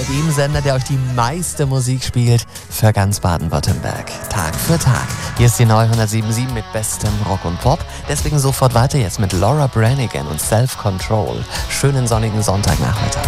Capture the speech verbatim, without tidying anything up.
dem Sender, der euch die meiste Musik spielt für ganz Baden-Württemberg. Tag für Tag. Hier ist die neue hundertsieben Komma sieben mit bestem Rock und Pop. Deswegen sofort weiter jetzt mit Laura Branigan und Self Control. Schönen sonnigen Sonntagnachmittag.